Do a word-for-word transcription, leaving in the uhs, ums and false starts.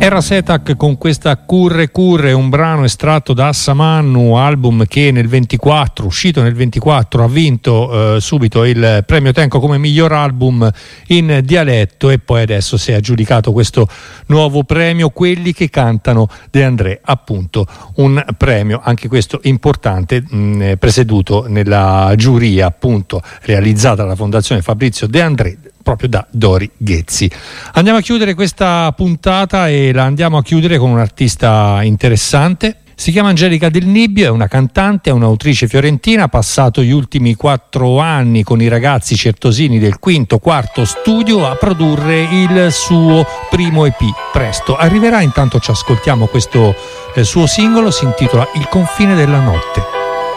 Era Setac con questa Curre Curre, un brano estratto da Samannu, album che nel ventiquattro, uscito nel ventiquattro, ha vinto eh, subito il premio Tenco come miglior album in dialetto, e poi adesso si è aggiudicato questo nuovo premio, Quelli che cantano De André, appunto un premio anche questo importante, mh, presieduto nella giuria appunto realizzata dalla Fondazione Fabrizio De André, proprio da Dori Ghezzi. Andiamo a chiudere questa puntata e la andiamo a chiudere con un artista interessante. Si chiama Angelica Del Nibbio, è una cantante, è un'autrice fiorentina, ha passato gli ultimi quattro anni con i ragazzi certosini del quinto, quarto studio a produrre il suo primo E P. Presto arriverà, intanto ci ascoltiamo questo eh, suo singolo, si intitola Il confine della notte.